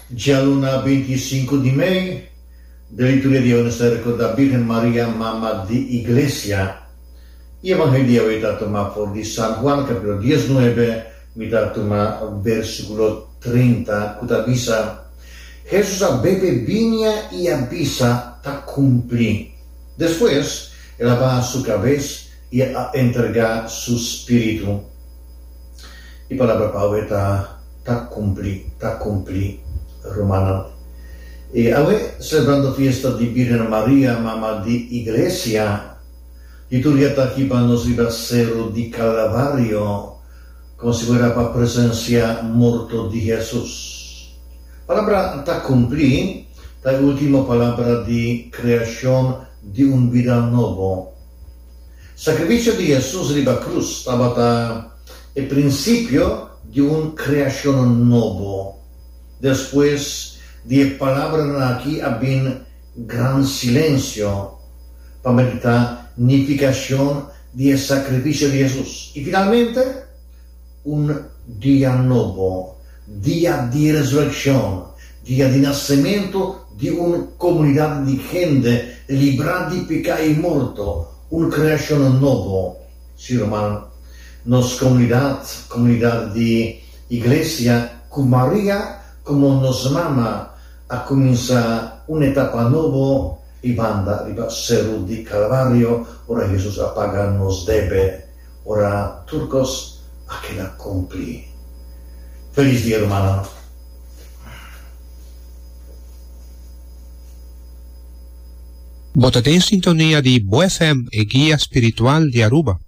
Ya luna 25 de mayo, de liturgia diaria con la Virgen María, Mamá de Iglesia. Y Evangelio está tomado por de San Juan, capítulo 19, está tomado versículo 30, que avisa, Jesús bebe viña y avisa a cumplir. Después, él va a su cabeza y a entregar su espíritu. Y palabra Pablo está cumplir, romana. Y hoy, celebrando fiesta de Virgen María, Mamá de Iglesia, liturgia está aquí para nos ir a Cerro de Calvario, como si fuera para presencia muerto de Jesús. Palabra está cumplir, la última palabra de creación de un vida nuevo. Sacrificio de Jesús en la cruz estaba el principio de una creación nueva. Después de palabra aquí había gran silencio para meditar significación del sacrificio de Jesús. Y finalmente, un día nuevo, día de resurrección, día de nacimiento de una comunidad de gente librada de pecado y muerto, una creación nueva. Sí, hermano, nos comunidad de iglesia con María, como nos mama a comenzar una etapa nueva y banda, arriba Cerro de Calvario, ora Jesús apaga nos debe, ora turcos a que la cumplir. Feliz día, hermano. Votate in sintonia di Bo FM e Guia Spiritual di Aruba.